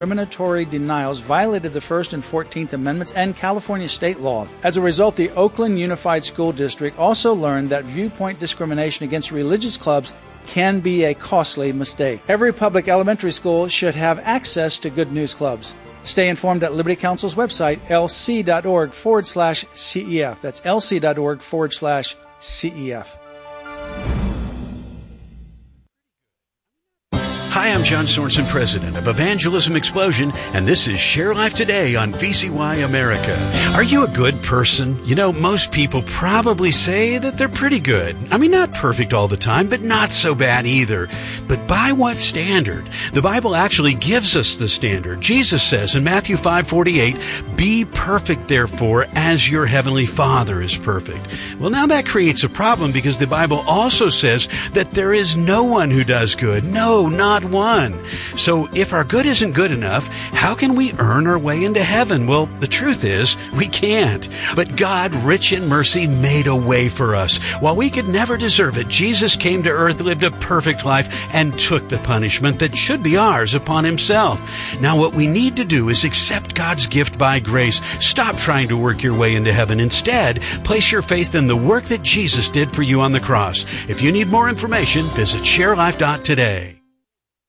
discriminatory denials violated the First and 14th Amendments and California state law. As a result, the Oakland Unified School District also learned that viewpoint discrimination against religious clubs can be a costly mistake. Every public elementary school should have access to Good News Clubs. Stay informed at Liberty Counsel's website, lc.org/CEF. That's lc.org/CEF. Hi, I'm John Sorensen, president of Evangelism Explosion, and this is Share Life Today on VCY America. Are you a good person? You know, most people probably say that they're pretty good. I mean, not perfect all the time, but not so bad either. But by what standard? The Bible actually gives us the standard. Jesus says in Matthew 5:48, "Be perfect, therefore, as your heavenly Father is perfect." Well, now that creates a problem because the Bible also says that there is no one who does good. No, not one. So if our good isn't good enough, how can we earn our way into heaven? Well, the truth is, we can't. But God, rich in mercy, made a way for us. While we could never deserve it, Jesus came to earth, lived a perfect life, and took the punishment that should be ours upon himself. Now what we need to do is accept God's gift by grace. Stop trying to work your way into heaven. Instead, place your faith in the work that Jesus did for you on the cross. If you need more information, visit sharelife.today.